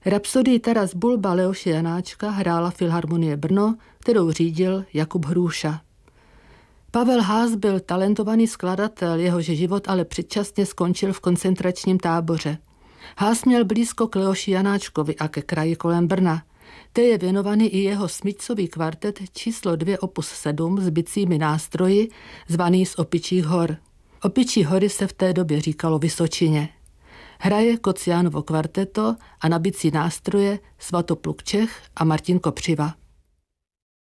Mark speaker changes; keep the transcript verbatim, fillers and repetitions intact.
Speaker 1: Rapsodii Taras Bulba Leoše Janáčka hrála Filharmonie Brno, kterou řídil Jakub Hrůša. Pavel Haas byl talentovaný skladatel, jehož život ale předčasně skončil v koncentračním táboře. Haas měl blízko k Leoši Janáčkovi a ke kraji kolem Brna. Té je věnovaný i jeho smyčcový kvartet číslo dvě opus sedm s bicími nástroji, zvaný z Opičích hor. Opičí hory se v té době říkalo Vysočině. Hraje Kociánovo kvarteto a na bicí nástroje Svatopluk Čech a Martin Kopřiva.